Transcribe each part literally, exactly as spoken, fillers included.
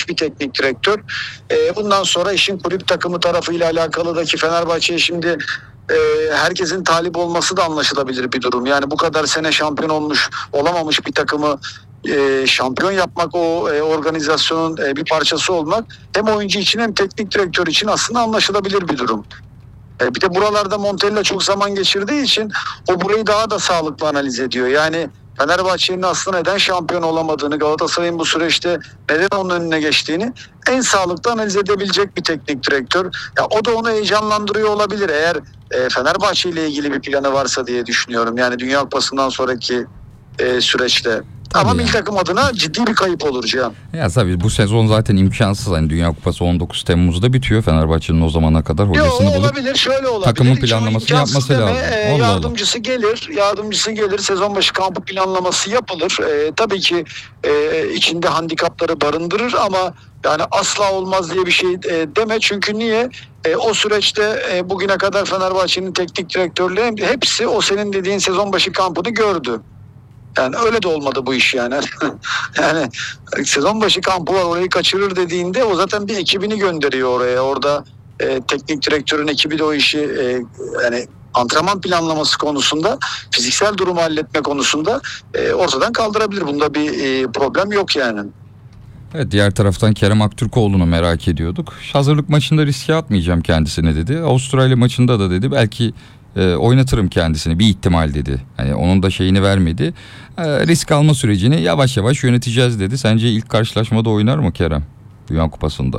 gelmiş bir teknik direktör. E, bundan sonra işin kulüp takımı tarafıyla alakalı da ki Fenerbahçe'ye şimdi e, herkesin talip olması da anlaşılabilir bir durum. Yani bu kadar sene şampiyon olmuş olamamış bir takımı e, şampiyon yapmak, o e, organizasyonun e, bir parçası olmak hem oyuncu için hem teknik direktör için aslında anlaşılabilir bir durum. E, bir de buralarda Montella çok zaman geçirdiği için o burayı daha da sağlıklı analiz ediyor. Yani Fenerbahçe'nin aslında neden şampiyon olamadığını, Galatasaray'ın bu süreçte neden onun önüne geçtiğini en sağlıklı analiz edebilecek bir teknik direktör. Ya o da onu heyecanlandırıyor olabilir eğer e, Fenerbahçe ile ilgili bir planı varsa diye düşünüyorum. Yani Dünya Kupası'ndan sonraki e, süreçte. Tabii Ama ya. milli takım adına ciddi bir kayıp olur Cihan. Ya tabii bu sezon zaten imkansız. Hani Dünya Kupası on dokuz Temmuz'da bitiyor. Fenerbahçe'nin o zamana kadar hocasını Yo, bulup olabilir, şöyle olabilir. takımın Hiç o planlamasını imkansız yapması deme. lazım. Ee, Allah Allah. yardımcısı gelir, yardımcısı gelir. Sezon başı kampı planlaması yapılır. Ee, tabii ki e, içinde handikapları barındırır ama yani asla olmaz diye bir şey e, deme. Çünkü niye? E, o süreçte e, bugüne kadar Fenerbahçe'nin teknik direktörleri hepsi o senin dediğin sezon başı kampını gördü. Yani öyle de olmadı bu iş yani. Yani sezon başı kampı var, orayı kaçırır dediğinde o zaten bir ekibini gönderiyor oraya. Orada e, teknik direktörün ekibi de o işi e, yani antrenman planlaması konusunda, fiziksel durumu halletme konusunda e, ortadan kaldırabilir. Bunda bir e, problem yok yani. Evet, diğer taraftan Kerem Aktürkoğlu'nu merak ediyorduk. Hazırlık maçında riske atmayacağım kendisine dedi. Avustralya maçında da dedi belki e, oynatırım kendisini, bir ihtimal dedi. Hani onun da şeyini vermedi. E, risk alma sürecini yavaş yavaş yöneteceğiz dedi. Sence ilk karşılaşmada oynar mı Kerem Dünya Kupası'nda?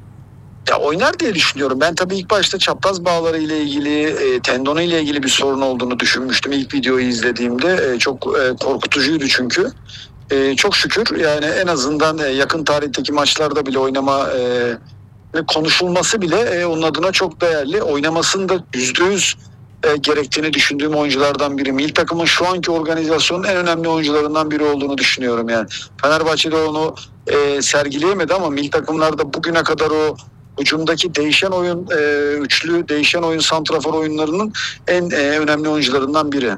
Ya oynar diye düşünüyorum. Ben tabii ilk başta çapraz bağları ile ilgili, e, tendonu ile ilgili bir sorun olduğunu düşünmüştüm. İlk videoyu izlediğimde e, çok e, korkutucuydu çünkü. E, çok şükür yani en azından e, yakın tarihteki maçlarda bile oynama e, konuşulması bile e, onun adına çok değerli. Oynamasının da yüzde yüz e, gerektiğini düşündüğüm oyunculardan biri. Milli takımın şu anki organizasyonun en önemli oyuncularından biri olduğunu düşünüyorum yani. Fenerbahçe'de onu e, sergileyemedi ama milli takımlarda bugüne kadar o hücumdaki değişen oyun, e, üçlü değişen oyun, santrafor oyunlarının en e, önemli oyuncularından biri.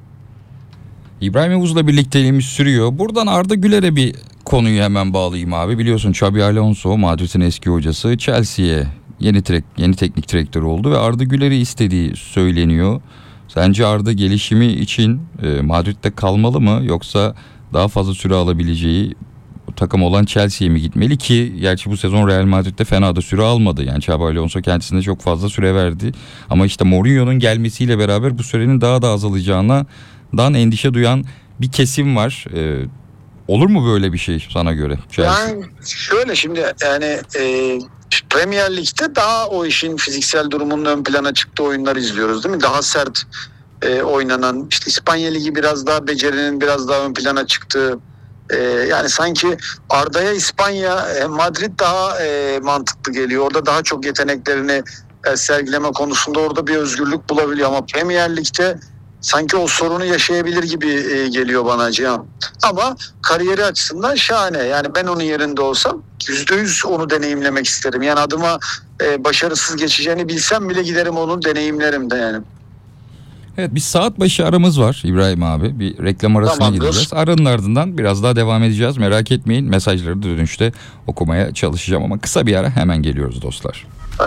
İbrahim Yavuz'la birlikteliğimiz sürüyor. Buradan Arda Güler'e bir konuyu hemen bağlayayım abi. Biliyorsun Xabi Alonso, Madrid'in eski hocası, Chelsea'ye yeni trek, yeni teknik direktör oldu ve Arda Güler'i istediği söyleniyor. Sence Arda gelişimi için e, Madrid'de kalmalı mı, yoksa daha fazla süre alabileceği takım olan Chelsea'ye mi gitmeli ki? Gerçi bu sezon Real Madrid'de fena da süre almadı. Yani Xabi Alonso kendisine çok fazla süre verdi. Ama işte Mourinho'nun gelmesiyle beraber bu sürenin daha da azalacağına dan endişe duyan bir kesim var. Ee, olur mu böyle bir şey sana göre? Chelsea? Yani şöyle şimdi yani e, Premier Lig'de daha o işin fiziksel durumunun ön plana çıktığı oyunlar izliyoruz değil mi? Daha sert e, oynanan, işte İspanya Ligi biraz daha becerinin biraz daha ön plana çıktığı, e, yani sanki Arda'ya İspanya, e, Madrid daha e, mantıklı geliyor. Orada daha çok yeteneklerini e, sergileme konusunda orada bir özgürlük bulabiliyor ama Premier Lig'de sanki o sorunu yaşayabilir gibi e, geliyor bana Cihan. Ama kariyeri açısından şahane. Yani ben onun yerinde olsam yüzde yüz onu deneyimlemek isterim. Yani adıma e, başarısız geçeceğini bilsem bile giderim onu deneyimlerim de yani. Evet, bir saat başı aramız var İbrahim abi. Bir reklam arasına Tamamdır. gideceğiz. Aranın ardından biraz daha devam edeceğiz. Merak etmeyin, mesajları da dönüşte okumaya çalışacağım ama kısa bir ara, hemen geliyoruz dostlar. Evet.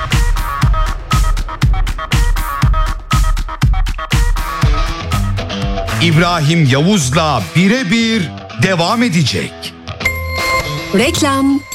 İbrahim Yavuz'la birebir devam edecek. Reklam.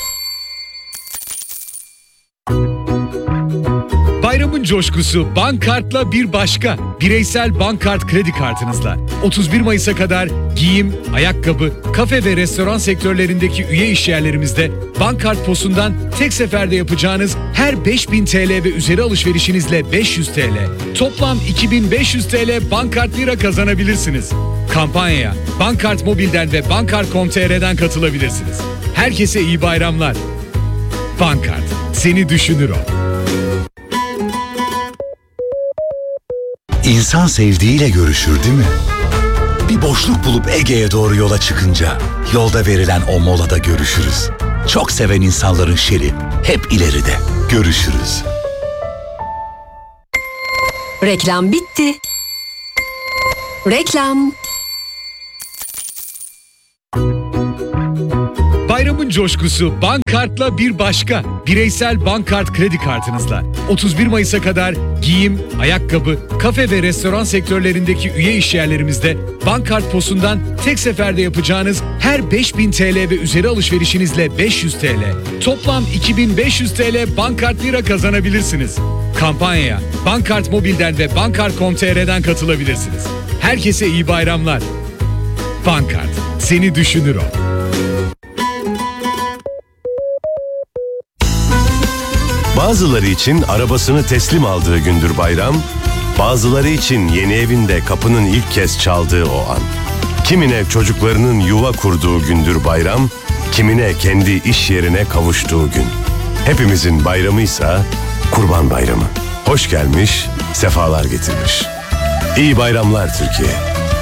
Bayramın coşkusu Bankart'la bir başka. Bireysel Bankart kredi kartınızla otuz bir Mayıs'a kadar giyim, ayakkabı, kafe ve restoran sektörlerindeki üye işyerlerimizde Bankart Posu'ndan tek seferde yapacağınız her beş bin T L ve üzeri alışverişinizle beş yüz T L, toplam iki bin beş yüz T L Bankart Lira kazanabilirsiniz. Kampanyaya Bankart Mobil'den ve bankart nokta com nokta t r'den katılabilirsiniz. Herkese iyi bayramlar. Bankart, seni düşünür o. İnsan sevdiğiyle görüşür değil mi? Bir boşluk bulup Ege'ye doğru yola çıkınca yolda verilen o molada görüşürüz. Çok seven insanların şeri hep ileride. Görüşürüz. Reklam bitti. Reklam. Bayramın coşkusu Bankart'la bir başka. Bireysel Bankart kredi kartınızla otuz bir Mayıs'a kadar giyim, ayakkabı, kafe ve restoran sektörlerindeki üye işyerlerimizde Bankart Posu'ndan tek seferde yapacağınız her beş bin T L ve üzeri alışverişinizle beş yüz T L, toplam iki bin beş yüz T L Bankart Lira kazanabilirsiniz. Kampanyaya Bankart Mobil'den ve bankart nokta com nokta t r'den katılabilirsiniz. Herkese iyi bayramlar. Bankart, seni düşünür o. Bazıları için arabasını teslim aldığı gündür bayram, bazıları için yeni evinde kapının ilk kez çaldığı o an. Kimine çocuklarının yuva kurduğu gündür bayram, kimine kendi iş yerine kavuştuğu gün. Hepimizin bayramıysa Kurban Bayramı. Hoş gelmiş, sefalar getirmiş. İyi bayramlar Türkiye.